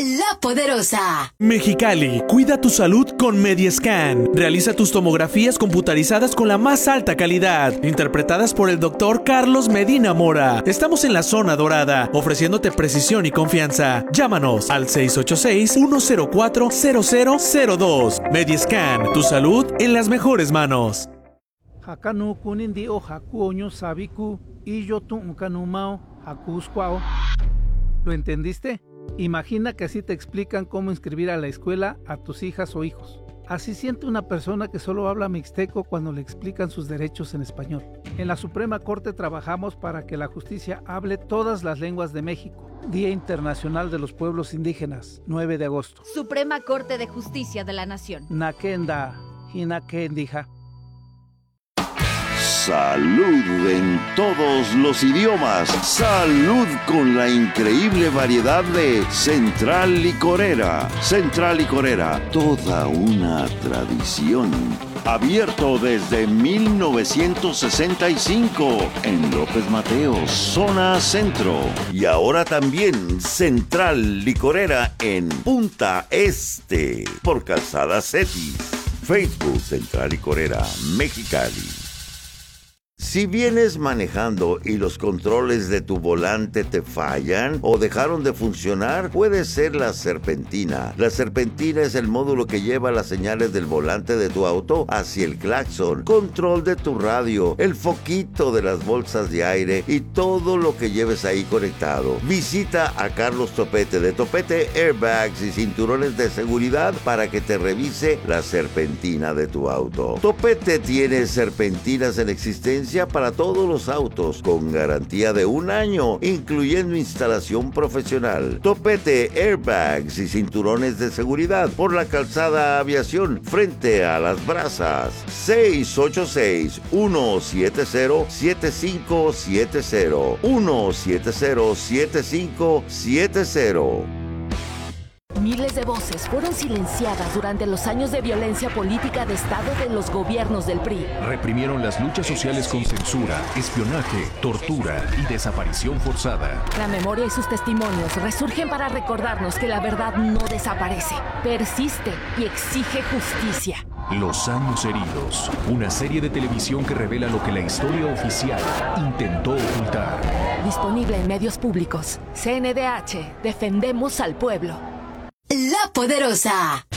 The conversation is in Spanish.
La Poderosa. Mexicali, cuida tu salud con Mediascan. Realiza tus tomografías computarizadas con la más alta calidad, interpretadas por el doctor Carlos Medina Mora. Estamos en la zona dorada, ofreciéndote precisión y confianza. Llámanos al 686-104-0002. Mediascan, tu salud en las mejores manos. Hakanu kunindi o hakuoño sabiku y yo tu kanumao hakuskwao. ¿Lo entendiste? Imagina que así te explican cómo inscribir a la escuela a tus hijas o hijos. Así siente una persona que solo habla mixteco cuando le explican sus derechos en español. En la Suprema Corte trabajamos para que la justicia hable todas las lenguas de México. Día Internacional de los Pueblos Indígenas, 9 de agosto. Suprema Corte de Justicia de la Nación. Nakenda, hinakendija. Salud en todos los idiomas. Salud con la increíble variedad de Central Licorera. Central Licorera, toda una tradición. Abierto desde 1965 en López Mateos, zona centro. Y ahora también Central Licorera en Punta Este, por Calzada Cetis. Facebook Central Licorera, Mexicali. Si vienes manejando y los controles de tu volante te fallan o dejaron de funcionar, puede ser la serpentina. La serpentina es el módulo que lleva las señales del volante de tu auto hacia el claxon, control de tu radio, el foquito de las bolsas de aire y todo lo que lleves ahí conectado. Visita a Carlos Topete de Topete Airbags y Cinturones de Seguridad para que te revise la serpentina de tu auto. Topete tiene serpentinas en existencia para todos los autos con garantía de 1 año, incluyendo instalación profesional. Topete Airbags y Cinturones de Seguridad por la Calzada Aviación frente a Las Brazas. 686-170-7570. 170-7570. Miles de voces fueron silenciadas durante los años de violencia política de Estado de los gobiernos del PRI. Reprimieron las luchas sociales con censura, espionaje, tortura y desaparición forzada. La memoria y sus testimonios resurgen para recordarnos que la verdad no desaparece, persiste y exige justicia. Los años heridos, una serie de televisión que revela lo que la historia oficial intentó ocultar. Disponible en medios públicos. CNDH, defendemos al pueblo. La Poderosa.